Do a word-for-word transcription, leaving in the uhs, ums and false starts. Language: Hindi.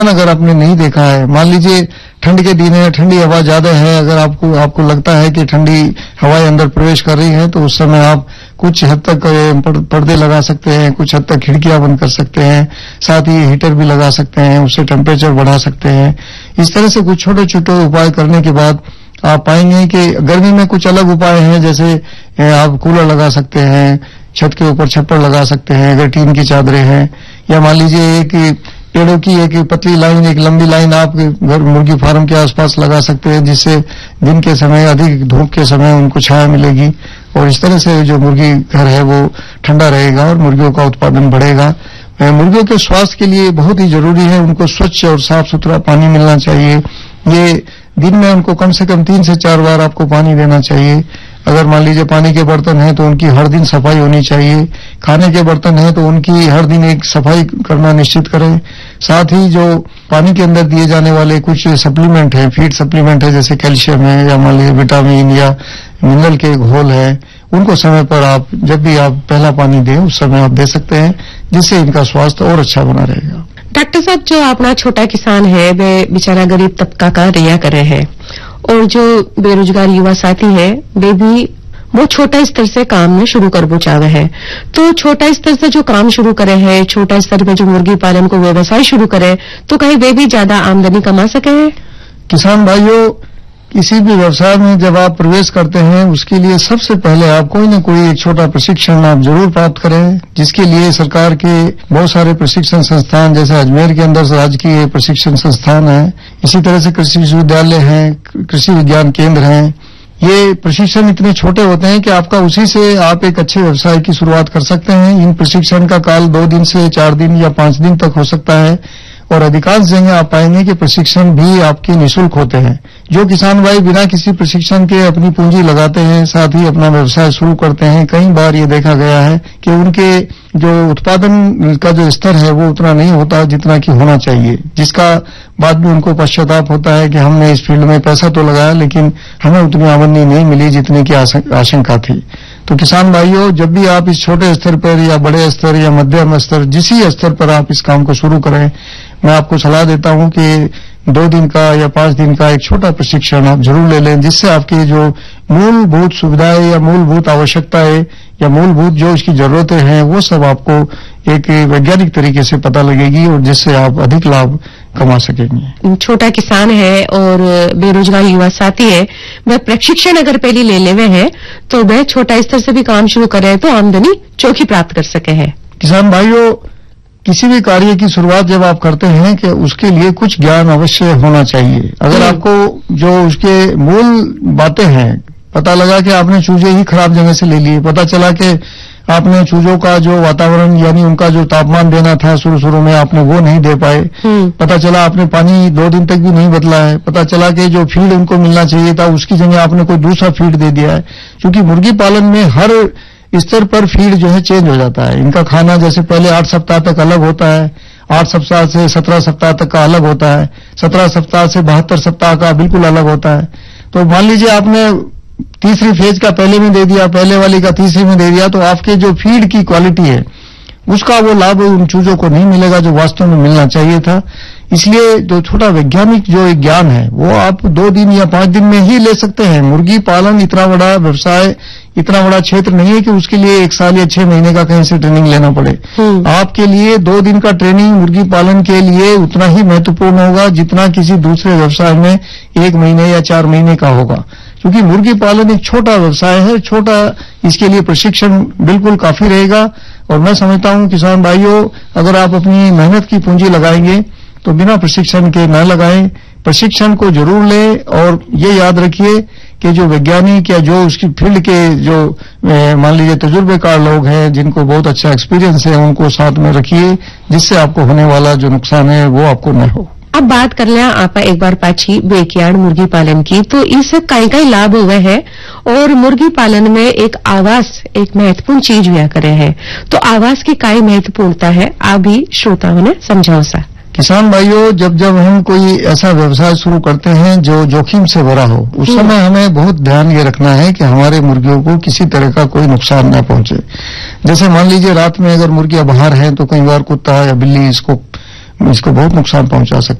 अगर आपने नहीं देखा है, मान लीजिए ठंड के दिन है, ठंडी हवा ज्यादा है, अगर आपको आपको लगता है कि ठंडी हवाएं अंदर प्रवेश कर रही हैं, तो उस समय आप कुछ हद तक पर्दे लगा सकते हैं, कुछ हद तक खिड़कियां बंद कर सकते हैं, साथ ही हीटर भी लगा सकते हैं, उससे टेम्परेचर बढ़ा सकते हैं। इस तरह से कुछ छोटे छोटे उपाय करने के बाद आप पाएंगे कि गर्मी में कुछ अलग उपाय हैं, जैसे आप कूलर लगा सकते हैं, छत के ऊपर छप्पर लगा सकते हैं अगर टीन की चादरें हैं, या मान लीजिए एक पेड़ों की एक पतली लाइन, एक लंबी लाइन आप घर मुर्गी फार्म के आसपास लगा सकते हैं, जिससे दिन के समय, अधिक धूप के समय उनको छाया मिलेगी और इस तरह से जो मुर्गी घर है वो ठंडा रहेगा और मुर्गियों का उत्पादन बढ़ेगा। मुर्गियों के स्वास्थ्य के लिए बहुत ही जरूरी है उनको स्वच्छ और साफ सुथरा पानी मिलना चाहिए। ये दिन में उनको कम से कम तीन से चार बार आपको पानी देना चाहिए। अगर मान लीजिए पानी के बर्तन हैं तो उनकी हर दिन सफाई होनी चाहिए। खाने के बर्तन हैं तो उनकी हर दिन एक सफाई करना निश्चित करें। साथ ही जो पानी के अंदर दिए जाने वाले कुछ सप्लीमेंट हैं, फीड सप्लीमेंट है, जैसे कैल्शियम है या मान लीजिए विटामिन या मिनरल के घोल है, उनको समय पर आप जब भी आप पहला पानी दें उस समय आप दे सकते हैं, जिससे इनका स्वास्थ्य और अच्छा बना रहेगा। डॉक्टर साहब, जो अपना छोटा किसान है वे बेचारा गरीब तबका का रिया कर रहे हैं और जो बेरोजगार युवा साथी है वे भी वो छोटा स्तर से काम में शुरू कर चाहे हैं, तो छोटा स्तर से जो काम शुरू करे हैं, छोटा स्तर में जो मुर्गी पालन को व्यवसाय शुरू करे, तो कहीं वे भी ज्यादा आमदनी कमा सके हैं? किसान भाइयों, किसी भी व्यवसाय में जब आप प्रवेश करते हैं उसके लिए सबसे पहले आप कोई न कोई एक छोटा प्रशिक्षण आप जरूर प्राप्त करें, जिसके लिए सरकार के बहुत सारे प्रशिक्षण संस्थान, जैसे अजमेर के अंदर राजकीय प्रशिक्षण संस्थान है, इसी तरह से कृषि विश्वविद्यालय है, कृषि विज्ञान केंद्र हैं। ये प्रशिक्षण इतने छोटे होते हैं कि आपका उसी से आप एक अच्छे व्यवसाय की शुरुआत कर सकते हैं। इन प्रशिक्षण का काल दो दिन से चार दिन या पांच दिन तक हो सकता है और अधिकांश जगह आप पाएंगे कि प्रशिक्षण भी आपके निःशुल्क होते हैं। जो किसान भाई बिना किसी प्रशिक्षण के अपनी पूंजी लगाते हैं, साथ ही अपना व्यवसाय शुरू करते हैं, कई बार ये देखा गया है कि उनके जो उत्पादन का जो स्तर है वो उतना नहीं होता जितना कि होना चाहिए, जिसका बाद में उनको पश्चाताप होता है कि हमने इस फील्ड में पैसा तो लगाया लेकिन हमें उतनी आमदनी नहीं मिली जितने की आशंका थी। तो किसान भाइयों, जब भी आप इस छोटे स्तर पर या बड़े स्तर या मध्यम स्तर, जिसी स्तर पर आप इस काम को शुरू करें, मैं आपको सलाह देता हूं कि दो दिन का या पांच दिन का एक छोटा प्रशिक्षण आप जरूर ले लें, जिससे आपकी जो मूलभूत सुविधाएं या मूलभूत आवश्यकताएं या मूलभूत जो इसकी जरूरतें हैं वो सब आपको एक वैज्ञानिक तरीके से पता लगेगी और जिससे आप अधिक लाभ कमा सकेंगे। छोटा किसान है और बेरोजगार युवा साथी है, वह प्रशिक्षण अगर पहले ले लेवे हैं तो वह छोटा स्तर से भी काम शुरू करे तो आमदनी चौखी प्राप्त कर सके हैं। किसान भाइयों, किसी भी कार्य की शुरुआत जब आप करते हैं कि उसके लिए कुछ ज्ञान अवश्य होना चाहिए। अगर आपको जो उसके मूल बातें हैं, पता लगा कि आपने चूजे ही खराब जगह से ले लिए, पता चला कि आपने चूजों का जो वातावरण यानी उनका जो तापमान देना था शुरू शुरू में आपने वो नहीं दे पाए, पता चला आपने पानी दो दिन तक भी नहीं बदला है, पता चला कि जो फीड उनको मिलना चाहिए था उसकी जगह आपने कोई दूसरा फीड दे दिया है। क्योंकि मुर्गी पालन में हर स्तर पर फीड जो है चेंज हो जाता है। इनका खाना जैसे पहले आठ सप्ताह तक अलग होता है, आठ सप्ताह से सत्रह सप्ताह तक का अलग होता है, सत्रह सप्ताह से बहत्तर सप्ताह का बिल्कुल अलग होता है। तो मान लीजिए आपने तीसरी फेज का पहले में दे दिया, पहले वाली का तीसरी में दे दिया, तो आपके जो फीड की क्वालिटी है उसका वो लाभ उन चूजों को नहीं मिलेगा जो वास्तव में मिलना चाहिए था। इसलिए जो छोटा वैज्ञानिक जो एक ज्ञान है वो आप दो दिन या पांच दिन में ही ले सकते हैं। मुर्गी पालन इतना बड़ा व्यवसाय, इतना बड़ा क्षेत्र नहीं है कि उसके लिए एक साल या छह महीने का कहीं से ट्रेनिंग लेना पड़े। आपके लिए दो दिन का ट्रेनिंग मुर्गी पालन के लिए उतना ही महत्वपूर्ण होगा जितना किसी दूसरे व्यवसाय में एक महीने या चार महीने का होगा। क्योंकि मुर्गी पालन एक छोटा व्यवसाय है, छोटा, इसके लिए प्रशिक्षण बिल्कुल काफी रहेगा। और मैं समझता हूं किसान भाइयों, अगर आप अपनी मेहनत की पूंजी लगाएंगे तो बिना प्रशिक्षण के न लगाएं, प्रशिक्षण को जरूर लें। और ये याद रखिए कि जो वैज्ञानिक या जो उसकी फील्ड के जो मान लीजिए तजुर्बेकार लोग हैं जिनको बहुत अच्छा एक्सपीरियंस है उनको साथ में रखिए, जिससे आपको होने वाला जो नुकसान है वो आपको न हो। अब बात कर लिया आप एक बार पाछी बेकयार्ड मुर्गी पालन की, तो इससे कई कई लाभ हुए हैं और मुर्गी पालन में एक आवास एक महत्वपूर्ण चीज हुआ करे है, तो आवास की कई महत्वपूर्णता है, आप भी श्रोताओं ने समझाओ सा। किसान भाइयों, जब जब हम कोई ऐसा व्यवसाय शुरू करते हैं जो जोखिम से भरा हो, उस समय हमें बहुत ध्यान ये रखना है कि हमारे मुर्गियों को किसी तरह का कोई नुकसान न पहुंचे। जैसे मान लीजिए रात में अगर मुर्गियां बाहर हैं तो कई बार कुत्ता या बिल्ली इसको इसको बहुत नुकसान पहुंचा सकते